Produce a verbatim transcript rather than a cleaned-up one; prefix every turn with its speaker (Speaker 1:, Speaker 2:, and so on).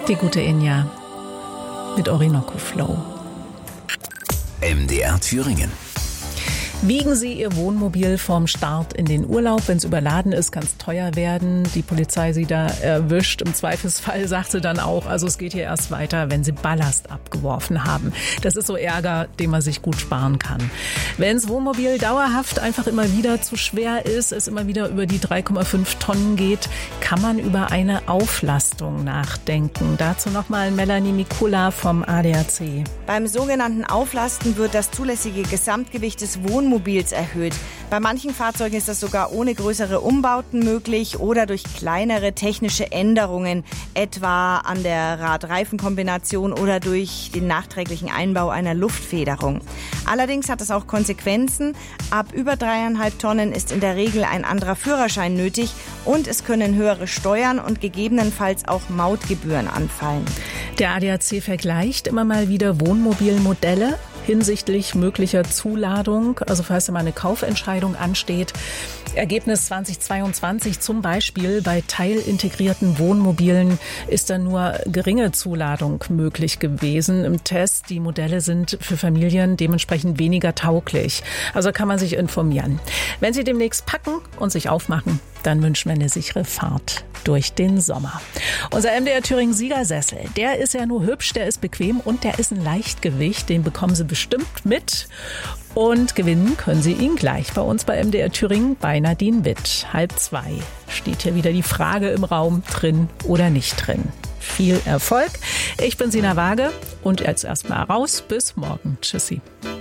Speaker 1: Die gute Inja mit Orinoco Flow.
Speaker 2: M D R Thüringen.
Speaker 1: Wiegen Sie Ihr Wohnmobil vorm Start in den Urlaub. Wenn es überladen ist, kann es teuer werden. Die Polizei Sie da erwischt. Im Zweifelsfall sagt sie dann auch, also es geht hier erst weiter, wenn Sie Ballast abgeworfen haben. Das ist so Ärger, den man sich gut sparen kann. Wenn das Wohnmobil dauerhaft einfach immer wieder zu schwer ist, es immer wieder über die drei Komma fünf Tonnen geht, kann man über eine Auflastung nachdenken. Dazu nochmal Melanie Mikula vom A D A C.
Speaker 3: Beim sogenannten Auflasten wird das zulässige Gesamtgewicht des Wohnmobils erhöht. Bei manchen Fahrzeugen ist das sogar ohne größere Umbauten möglich oder durch kleinere technische Änderungen, etwa an der Rad-Reifen-Kombination oder durch den nachträglichen Einbau einer Luftfederung. Allerdings hat es auch Konsequenzen. Ab über dreieinhalb Tonnen ist in der Regel ein anderer Führerschein nötig und es können höhere Steuern und gegebenenfalls auch Mautgebühren anfallen.
Speaker 1: Der A D A C vergleicht immer mal wieder Wohnmobilmodelle hinsichtlich möglicher Zuladung, also falls immer eine Kaufentscheidung ansteht. Ergebnis zweitausendzweiundzwanzig zum Beispiel bei teilintegrierten Wohnmobilen ist dann nur geringe Zuladung möglich gewesen im Test. Die Modelle sind für Familien dementsprechend weniger tauglich. Also kann man sich informieren. Wenn Sie demnächst packen und sich aufmachen, dann wünschen wir eine sichere Fahrt durch den Sommer. Unser M D R Thüringen Siegersessel, der ist ja nur hübsch, der ist bequem und der ist ein Leichtgewicht. Den bekommen Sie bestimmt mit. Und gewinnen können Sie ihn gleich bei uns bei M D R Thüringen bei Nadine Witt. Halb zwei steht hier wieder die Frage im Raum, drin oder nicht drin. Viel Erfolg. Ich bin Sina Waage und jetzt erstmal raus. Bis morgen. Tschüssi.